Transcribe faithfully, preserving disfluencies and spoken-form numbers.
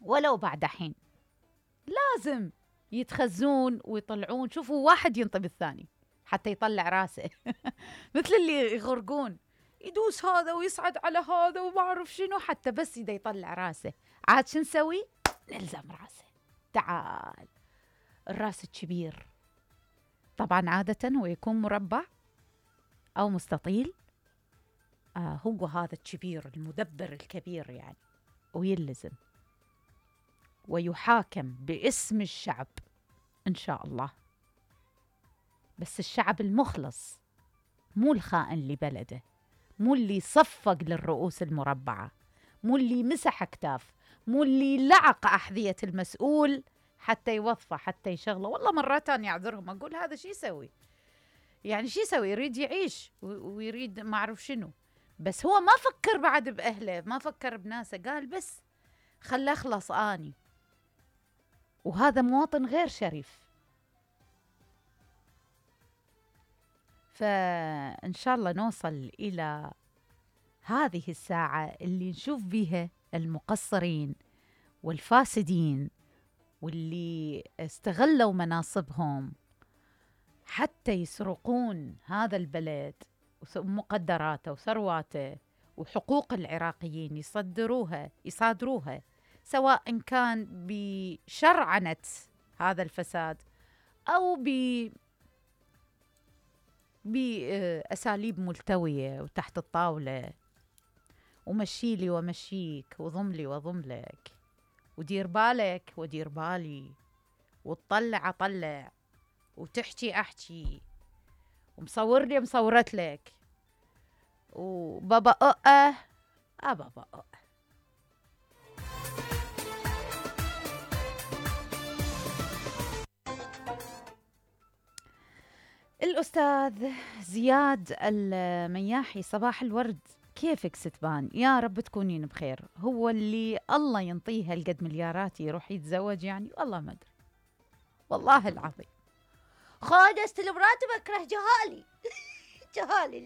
ولو بعد حين لازم يتخزون ويطلعون. شوفوا واحد ينطب الثاني حتى يطلع راسه مثل اللي يغرقون، يدوس هذا ويصعد على هذا وما اعرف شنو حتى بس يدا يطلع راسه. عاد شو نسوي؟ نلزم راسه. تعال. الراس الكبير طبعا عادة هو يكون مربع أو مستطيل. آه هو هذا الكبير المدبر الكبير يعني، ويلزم ويحاكم باسم الشعب إن شاء الله، بس الشعب المخلص، مو الخائن لبلده، مو اللي صفق للرؤوس المربعة، مو اللي مسح كتاف، مو اللي لعق أحذية المسؤول حتى يوظفه حتى يشغله. والله مرات أنا أعذرهم أقول هذا شي يسوي، يعني شي يسوي؟ يريد يعيش ويريد ما أعرف شنو، بس هو ما فكر بعد بأهله، ما فكر بناسه، قال بس خله أخلص آني. وهذا مواطن غير شريف. فإن شاء الله نوصل إلى هذه الساعة اللي نشوف بيها المقصرين والفاسدين واللي استغلوا مناصبهم حتى يسرقون هذا البلد ومقدراته وثرواته وحقوق العراقيين، يصدروها يصادروها، سواء كان بشرعنة هذا الفساد أو ب بأساليب ملتوية وتحت الطاولة، ومشيلي ومشيك وضملي وضملك ودير بالك ودير بالي، وتطلع أطلع وتحكي أحكي، ومصور لي مصورت لك، وبابا أه أه بابا أه. الأستاذ زياد المياحي، صباح الورد، كيفك ستبان؟ يا رب تكونين بخير. هو اللي الله ينطيه هالقد مليارات يروح يتزوج يعني؟ والله ما أدري، والله العظيم. خاد استلم راتب، أكره جهالي جهالي